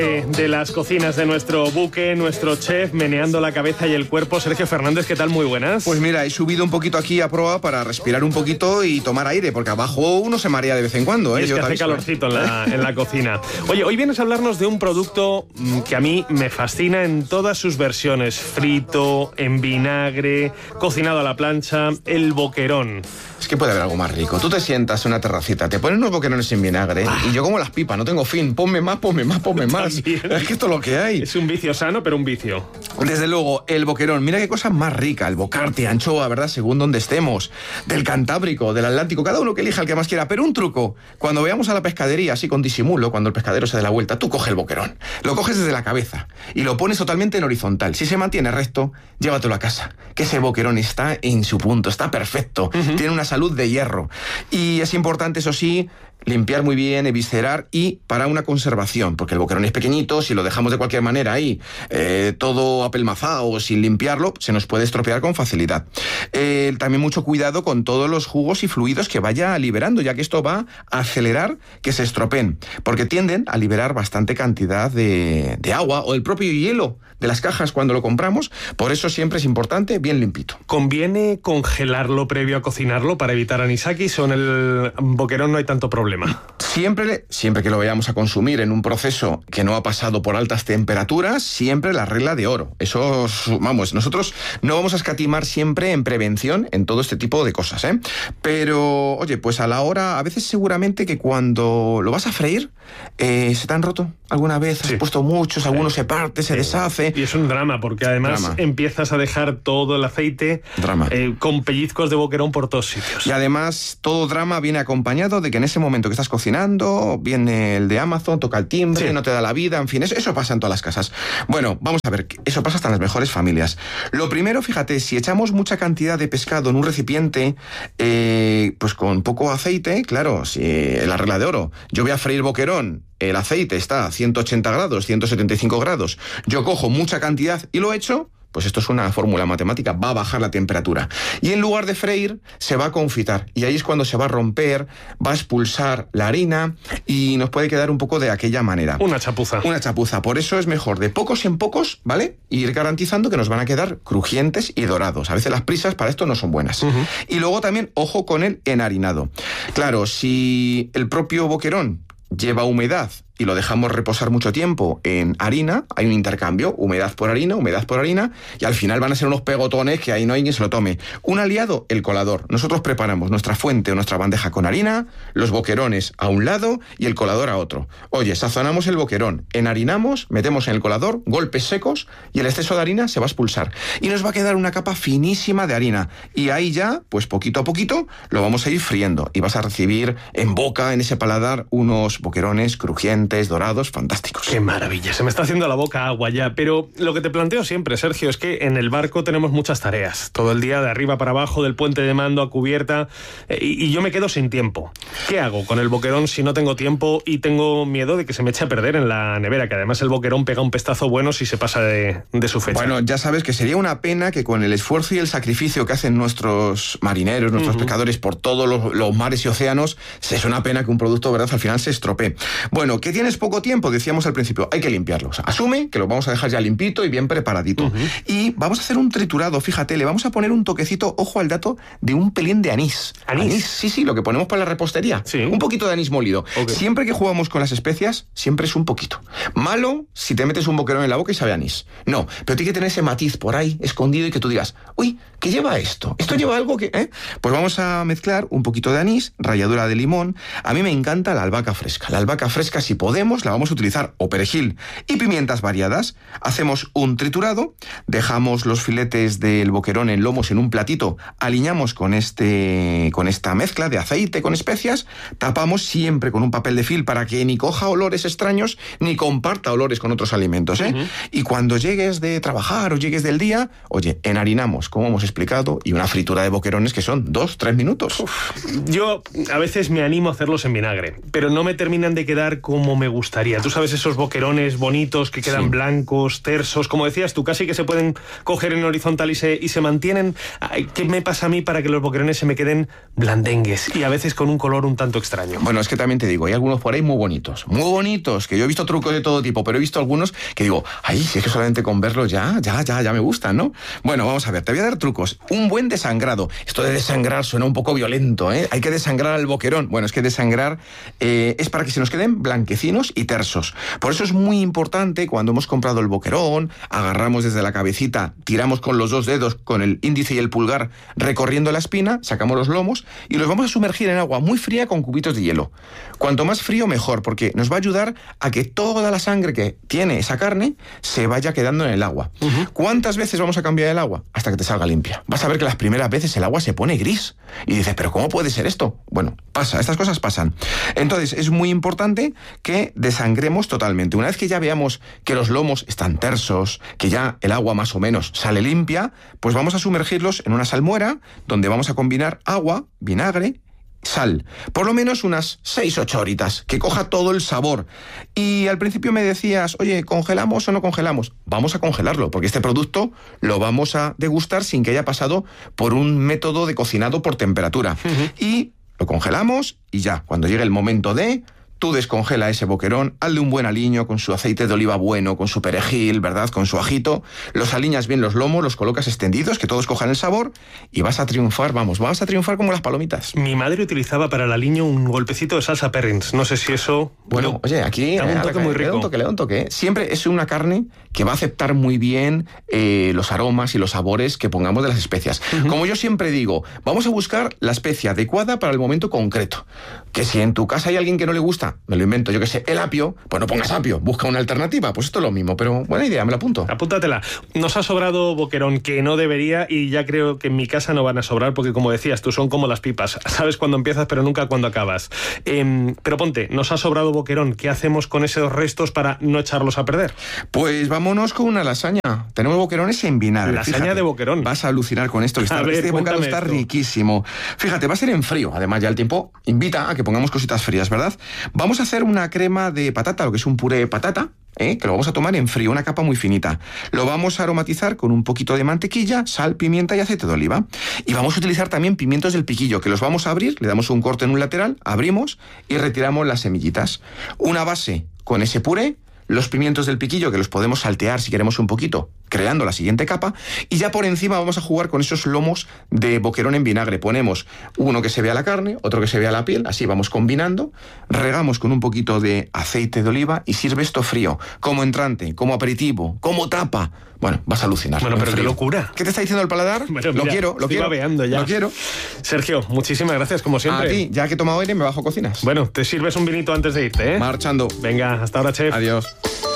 De las cocinas de nuestro buque, nuestro chef, meneando la cabeza y el cuerpo. Sergio Fernández, ¿qué tal? Muy buenas. Pues mira, he subido un poquito aquí a proa para respirar un poquito y tomar aire, porque abajo uno se marea de vez en cuando. Y es que hace calorcito en la cocina. Oye, hoy vienes a hablarnos de un producto que a mí me fascina en todas sus versiones. Frito, en vinagre, cocinado a la plancha, el boquerón. Es que puede haber algo más rico. Tú te sientas en una terracita, te ponen unos boquerones en vinagre y yo como las pipas, no tengo fin. Ponme más, ponme más, ponme más. También. Es que esto es lo que hay. Es un vicio sano, pero un vicio. Desde luego, el boquerón. Mira qué cosa más rica. El bocarte, anchoa, ¿verdad? Según donde estemos. Del Cantábrico, del Atlántico. Cada uno que elija el que más quiera. Pero un truco. Cuando vayamos a la pescadería, así con disimulo, cuando el pescadero se dé la vuelta, tú coge el boquerón. Lo coges desde la cabeza y lo pones totalmente en horizontal. Si se mantiene recto, llévatelo a casa. Que ese boquerón está en su punto. Está perfecto. Tiene una salud de hierro. Y es importante, eso sí, limpiar muy bien, eviscerar y para una conservación, porque el boquerón es pequeñito, si lo dejamos de cualquier manera ahí, todo apelmazado, sin limpiarlo, se nos puede estropear con facilidad. También mucho cuidado con todos los jugos y fluidos que vaya liberando, ya que esto va a acelerar que se estropeen, porque tienden a liberar bastante cantidad de agua o el propio hielo de las cajas cuando lo compramos, por eso siempre es importante bien limpito. ¿Conviene congelarlo previo a cocinarlo para evitar anisakis o en el boquerón no hay tanto problema? Siempre que lo vayamos a consumir en un proceso que no ha pasado por altas temperaturas, siempre la regla de oro. Eso, vamos, nosotros no vamos a escatimar siempre en prevención en todo este tipo de cosas, ¿eh? Pero, oye, pues a la hora, a veces seguramente que cuando lo vas a freír, ¿se te han roto alguna vez? Has puesto muchos, alguno se parte, se deshace. Y es un drama, porque además empiezas a dejar todo el aceite con pellizcos de boquerón por todos sitios. Y además, todo drama viene acompañado de que en ese momento que estás cocinando, viene el de Amazon, toca el timbre, no te da la vida, en fin, eso pasa en todas las casas. Bueno, vamos a ver, eso pasa hasta en las mejores familias. Lo primero, fíjate, si echamos mucha cantidad de pescado en un recipiente, pues con poco aceite, claro, si la regla de oro, yo voy a freír boquerón, el aceite está a 180 grados, 175 grados, yo cojo mucha cantidad y lo echo, pues esto es una fórmula matemática, va a bajar la temperatura. Y en lugar de freír, se va a confitar. Y ahí es cuando se va a romper, va a expulsar la harina y nos puede quedar un poco de aquella manera. Una chapuza. Una chapuza. Por eso es mejor de pocos en pocos, ¿vale? Y ir garantizando que nos van a quedar crujientes y dorados. A veces las prisas para esto no son buenas. Y luego también, ojo con el enharinado. Claro, si el propio boquerón lleva humedad y lo dejamos reposar mucho tiempo en harina, hay un intercambio, humedad por harina, y al final van a ser unos pegotones que ahí no hay quien se lo tome. Un aliado, el colador. Nosotros preparamos nuestra fuente o nuestra bandeja con harina, los boquerones a un lado y el colador a otro. Oye, sazonamos el boquerón, enharinamos, metemos en el colador, golpes secos, y el exceso de harina se va a expulsar. Y nos va a quedar una capa finísima de harina. Y ahí ya, pues poquito a poquito, lo vamos a ir friendo. Y vas a recibir en boca, en ese paladar, unos boquerones crujientes, dorados, fantásticos. Qué maravilla, se me está haciendo la boca agua ya. Pero lo que te planteo siempre, Sergio, es que en el barco tenemos muchas tareas. Todo el día de arriba para abajo, del puente de mando a cubierta, y yo me quedo sin tiempo. ¿Qué hago con el boquerón si no tengo tiempo y tengo miedo de que se me eche a perder en la nevera? Que además el boquerón pega un pestazo bueno si se pasa de su fecha. Bueno, ya sabes que sería una pena que con el esfuerzo y el sacrificio que hacen nuestros marineros, nuestros pescadores por todos los mares y océanos, es una pena que un producto, ¿verdad?, al final se estropee. Bueno, ¿qué tienes poco tiempo? Decíamos al principio, hay que limpiarlo. O sea, asume que lo vamos a dejar ya limpito y bien preparadito. Y vamos a hacer un triturado, fíjate, le vamos a poner un toquecito, ojo al dato, de un pelín de anís. ¿Anís? Sí, lo que ponemos para la repostería. Sí. Un poquito de anís molido. Siempre que jugamos con las especias, siempre es un poquito. Malo si te metes un boquerón en la boca y sabe a anís. No, pero tiene que tener ese matiz por ahí, escondido, y que tú digas, uy, ¿qué lleva esto? ¿Esto lleva algo que...? Pues vamos a mezclar un poquito de anís, ralladura de limón. A mí me encanta la albahaca fresca. La albahaca fresca, si podemos, la vamos a utilizar, o perejil y pimientas variadas. Hacemos un triturado, dejamos los filetes del boquerón en lomos en un platito, aliñamos con esta mezcla de aceite con especias, tapamos siempre con un papel de film para que ni coja olores extraños ni comparta olores con otros alimentos, Y cuando llegues de trabajar o llegues del día, oye, enharinamos, como hemos explicado, y una fritura de boquerones que son 2-3 minutos. Yo a veces me animo a hacerlos en vinagre, pero no me terminan de quedar como como me gustaría. Tú sabes, esos boquerones bonitos que quedan blancos, tersos, como decías tú, casi que se pueden coger en horizontal y se mantienen. ¿Qué me pasa a mí para que los boquerones se me queden blandengues y a veces con un color un tanto extraño? Bueno, es que también te digo, hay algunos por ahí muy bonitos, que yo he visto trucos de todo tipo, pero he visto algunos que digo, ay, si es que solamente con verlos ya me gustan, ¿no? Bueno, vamos a ver, te voy a dar trucos. Un buen desangrado. Esto de desangrar suena un poco violento, ¿eh? Hay que desangrar al boquerón. Bueno, es que desangrar es para que se nos queden blanquecinos y tersos. Por eso es muy importante, cuando hemos comprado el boquerón, agarramos desde la cabecita, tiramos con los dos dedos, con el índice y el pulgar, recorriendo la espina, sacamos los lomos y los vamos a sumergir en agua muy fría con cubitos de hielo. Cuanto más frío, mejor, porque nos va a ayudar a que toda la sangre que tiene esa carne se vaya quedando en el agua. ¿Cuántas veces vamos a cambiar el agua? Hasta que te salga limpia. Vas a ver que las primeras veces el agua se pone gris. Y dices, ¿pero cómo puede ser esto? Bueno, pasa, estas cosas pasan. Entonces, es muy importante que desangremos totalmente. Una vez que ya veamos que los lomos están tersos, que ya el agua más o menos sale limpia, pues vamos a sumergirlos en una salmuera donde vamos a combinar agua, vinagre, sal, por lo menos unas 6-8 horitas, que coja todo el sabor. Y al principio me decías, oye, ¿congelamos o no congelamos? Vamos a congelarlo, porque este producto lo vamos a degustar sin que haya pasado por un método de cocinado por temperatura. Y lo congelamos y ya, cuando llegue el momento de... Tú descongela ese boquerón, hazle un buen aliño con su aceite de oliva bueno, con su perejil, ¿verdad? Con su ajito. Los aliñas bien los lomos, los colocas extendidos, que todos cojan el sabor y vas a triunfar, vas a triunfar como las palomitas. Mi madre utilizaba para el aliño un golpecito de salsa Perrins. No sé si eso... Bueno, oye, aquí da un toque muy rico. Le da un toque. Siempre es una carne que va a aceptar muy bien los aromas y los sabores que pongamos de las especias. Como yo siempre digo, vamos a buscar la especia adecuada para el momento concreto. Que si en tu casa hay alguien que no le gusta, me lo invento, yo que sé, el apio, pues no pongas apio, busca una alternativa. Pues esto es lo mismo, pero buena idea, me la apunto. Apúntatela. Nos ha sobrado boquerón, que no debería, y ya creo que en mi casa no van a sobrar, porque como decías tú, son como las pipas. Sabes cuándo empiezas, pero nunca cuándo acabas. Pero ponte, nos ha sobrado boquerón. ¿Qué hacemos con esos restos para no echarlos a perder? Pues vámonos con una lasaña. Tenemos boquerones en vinagre. Lasaña, fíjate, de boquerón. Vas a alucinar con esto. Este bocado está riquísimo. Fíjate, va a ser en frío. Además, ya el tiempo invita a que pongamos cositas frías, ¿verdad? Vamos a hacer una crema de patata, lo que es un puré de patata, que lo vamos a tomar en frío, una capa muy finita. Lo vamos a aromatizar con un poquito de mantequilla, sal, pimienta y aceite de oliva. Y vamos a utilizar también pimientos del piquillo, que los vamos a abrir, le damos un corte en un lateral, abrimos y retiramos las semillitas. Una base con ese puré, los pimientos del piquillo, que los podemos saltear si queremos un poquito, creando la siguiente capa, y ya por encima vamos a jugar con esos lomos de boquerón en vinagre. Ponemos uno que se vea la carne, otro que se vea la piel, así vamos combinando, regamos con un poquito de aceite de oliva y sirve esto frío, como entrante, como aperitivo, como tapa. Bueno, vas a alucinar. Bueno, pero qué locura. ¿Qué te está diciendo el paladar? Bueno, mira, lo quiero. Babeando ya. Lo quiero. Sergio, muchísimas gracias, como siempre. A ti, ya que he tomado aire, me bajo a cocinas. Bueno, te sirves un vinito antes de irte, ¿eh? Marchando. Venga, hasta ahora, chef. Adiós.